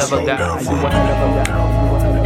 hell of a slow guy. down You for a hell of a guy.